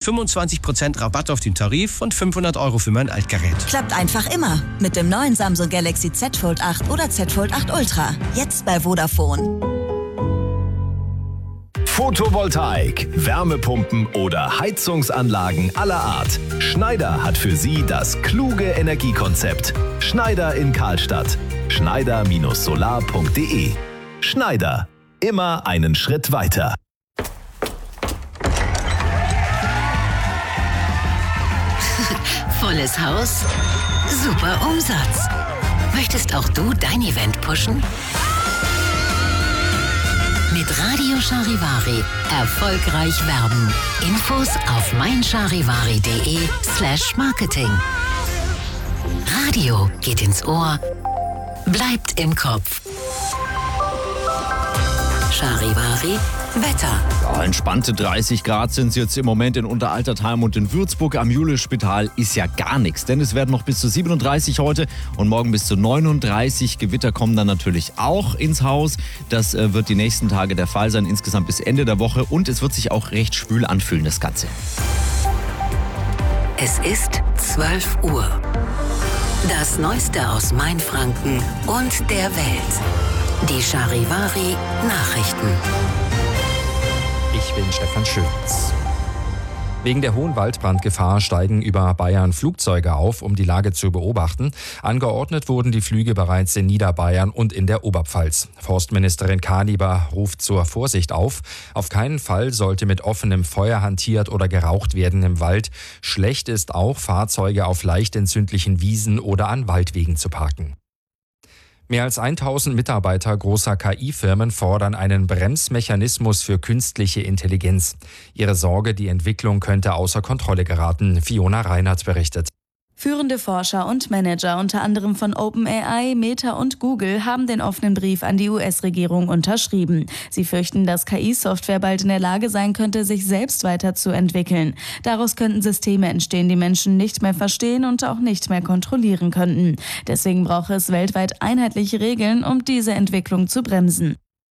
25% Rabatt auf den Tarif und 500 € für mein Altgerät. Klappt einfach immer. Mit dem neuen Samsung Galaxy Z Fold 8 oder Z Fold 8 Ultra. Jetzt bei Vodafone. Photovoltaik, Wärmepumpen oder Heizungsanlagen aller Art. Schneider hat für Sie das kluge Energiekonzept. Schneider in Karlstadt. Schneider-solar.de. Schneider. Immer einen Schritt weiter. Volles Haus, super Umsatz. Möchtest auch du dein Event pushen? Mit Radio Charivari erfolgreich werben. Infos auf meincharivari.de/marketing. Radio geht ins Ohr, bleibt im Kopf. Charivari Wetter. Ja, entspannte 30 Grad sind es jetzt im Moment in Unteraltertheim und in Würzburg. Am Julius-Spital ist ja gar nichts, denn es werden noch bis zu 37 heute und morgen bis zu 39. Gewitter kommen dann natürlich auch ins Haus. Das wird die nächsten Tage der Fall sein, insgesamt bis Ende der Woche. Und es wird sich auch recht schwül anfühlen, das Ganze. Es ist 12 Uhr. Das Neueste aus Mainfranken und der Welt. Die Charivari Nachrichten. Ich bin Stefan Schöns. Wegen der hohen Waldbrandgefahr steigen über Bayern Flugzeuge auf, um die Lage zu beobachten. Angeordnet wurden die Flüge bereits in Niederbayern und in der Oberpfalz. Forstministerin Kaniber ruft zur Vorsicht auf. Auf keinen Fall sollte mit offenem Feuer hantiert oder geraucht werden im Wald. Schlecht ist auch, Fahrzeuge auf leicht entzündlichen Wiesen oder an Waldwegen zu parken. Mehr als 1000 Mitarbeiter großer KI-Firmen fordern einen Bremsmechanismus für künstliche Intelligenz. Ihre Sorge, die Entwicklung könnte außer Kontrolle geraten. Fiona Reinhardt berichtet. Führende Forscher und Manager, unter anderem von OpenAI, Meta und Google, haben den offenen Brief an die US-Regierung unterschrieben. Sie fürchten, dass KI-Software bald in der Lage sein könnte, sich selbst weiterzuentwickeln. Daraus könnten Systeme entstehen, die Menschen nicht mehr verstehen und auch nicht mehr kontrollieren könnten. Deswegen braucht es weltweit einheitliche Regeln, um diese Entwicklung zu bremsen.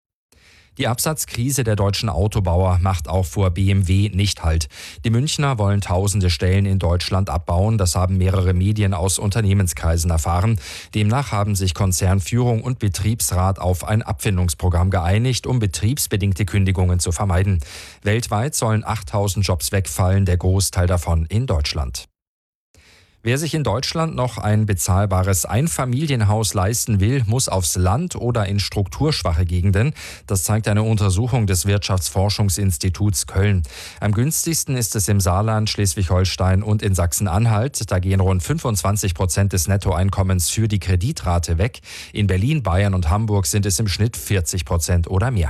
Die Absatzkrise der deutschen Autobauer macht auch vor BMW nicht Halt. Die Münchner wollen tausende Stellen in Deutschland abbauen. Das haben mehrere Medien aus Unternehmenskreisen erfahren. Demnach haben sich Konzernführung und Betriebsrat auf ein Abfindungsprogramm geeinigt, um betriebsbedingte Kündigungen zu vermeiden. Weltweit sollen 8000 Jobs wegfallen, der Großteil davon in Deutschland. Wer sich in Deutschland noch ein bezahlbares Einfamilienhaus leisten will, muss aufs Land oder in strukturschwache Gegenden. Das zeigt eine Untersuchung des Wirtschaftsforschungsinstituts Köln. Am günstigsten ist es im Saarland, Schleswig-Holstein und in Sachsen-Anhalt. Da gehen rund 25% des Nettoeinkommens für die Kreditrate weg. In Berlin, Bayern und Hamburg sind es im Schnitt 40% oder mehr.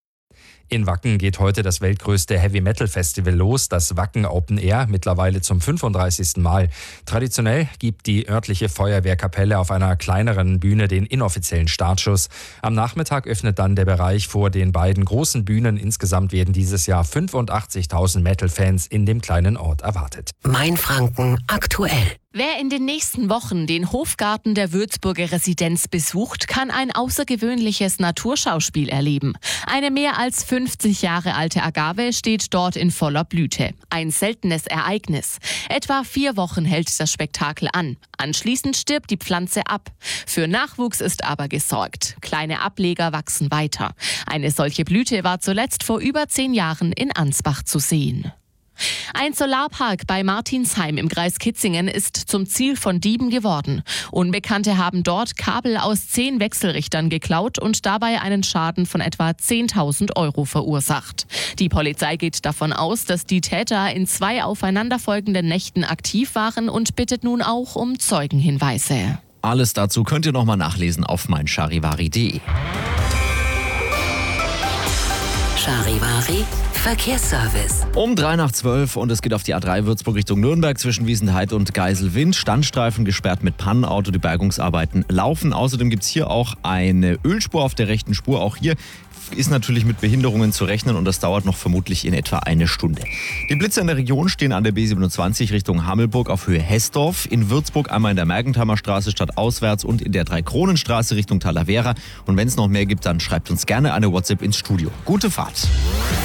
In Wacken geht heute das weltgrößte Heavy-Metal-Festival los, das Wacken Open Air, mittlerweile zum 35. Mal. Traditionell gibt die örtliche Feuerwehrkapelle auf einer kleineren Bühne den inoffiziellen Startschuss. Am Nachmittag öffnet dann der Bereich vor den beiden großen Bühnen. Insgesamt werden dieses Jahr 85.000 Metal-Fans in dem kleinen Ort erwartet. Mainfranken aktuell. Wer in den nächsten Wochen den Hofgarten der Würzburger Residenz besucht, kann ein außergewöhnliches Naturschauspiel erleben. Eine mehr als 50 Jahre alte Agave steht dort in voller Blüte. Ein seltenes Ereignis. Etwa 4 Wochen hält das Spektakel an. Anschließend stirbt die Pflanze ab. Für Nachwuchs ist aber gesorgt. Kleine Ableger wachsen weiter. Eine solche Blüte war zuletzt vor über 10 Jahren in Ansbach zu sehen. Ein Solarpark bei Martinsheim im Kreis Kitzingen ist zum Ziel von Dieben geworden. Unbekannte haben dort Kabel aus 10 Wechselrichtern geklaut und dabei einen Schaden von etwa 10.000 € verursacht. Die Polizei geht davon aus, dass die Täter in 2 aufeinanderfolgenden Nächten aktiv waren und bittet nun auch um Zeugenhinweise. Alles dazu könnt ihr nochmal nachlesen auf meincharivari.de. Charivari Verkehrsservice. Um 11:03 und es geht auf die A3 Würzburg Richtung Nürnberg zwischen Wiesenheid und Geiselwind. Standstreifen gesperrt mit Pannenauto, die Bergungsarbeiten laufen. Außerdem gibt es hier auch eine Ölspur auf der rechten Spur. Auch hier ist natürlich mit Behinderungen zu rechnen und das dauert noch vermutlich in etwa eine Stunde. Die Blitze in der Region stehen an der B27 Richtung Hammelburg auf Höhe Hessdorf. In Würzburg einmal in der Mergentheimer Straße stadtauswärts und in der Dreikronenstraße Richtung Talavera. Und wenn es noch mehr gibt, dann schreibt uns gerne eine WhatsApp ins Studio. Gute Fahrt!